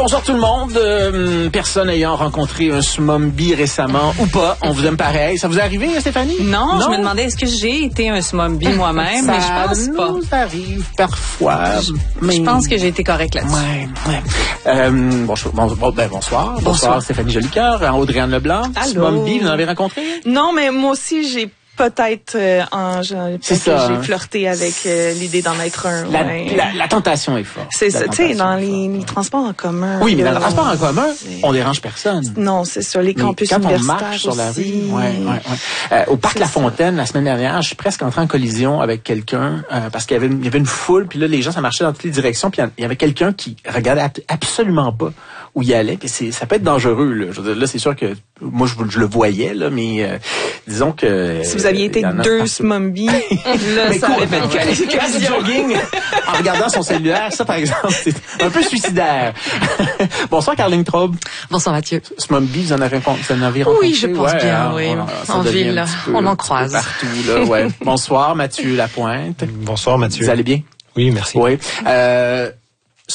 bonsoir tout le monde. Personne ayant rencontré un Smombi récemment ou pas, on vous aime pareil. Ça vous est arrivé, Stéphanie? Non, je me demandais est-ce que j'ai été un Smombi moi-même, mais je pense pas. Ça arrive parfois. Je pense que j'ai été correcte là-dessus. Ouais. Bonsoir. Bonsoir Stéphanie Jolicoeur, Audrey-Anne Leblanc. Allô. Smombi, vous en avez rencontré? Non, mais moi aussi, j'ai peut-être j'ai flirté avec l'idée d'en être un. La tentation est forte. C'est ça, tu sais, dans les transports en commun. Oui, mais dans le transport en commun, on dérange personne. Non, c'est ça, les campus quand universitaires on marche sur la rue, aussi. au parc La Fontaine, la semaine dernière, je suis presque entré en collision avec quelqu'un parce qu'il y avait une foule, puis là, les gens, ça marchait dans toutes les directions, puis il y avait quelqu'un qui regardait absolument pas où il allait, puis ça peut être dangereux, là. Je veux dire, là, c'est sûr que moi, je le voyais, là, mais disons que... Si vous aviez été deux Smombi, là, ça aurait fait une qualification. Jogging en regardant son cellulaire, ça, par exemple, c'est un peu suicidaire. Bonsoir, Caroline Traub. Bonsoir, Mathieu. Smombi, vous en avez rencontré? Oui, je pense bien, oui. En ville, là, on en croise. Partout, là, ouais. Bonsoir, Mathieu Lapointe. Bonsoir, Mathieu. Vous allez bien? Oui, merci. Oui.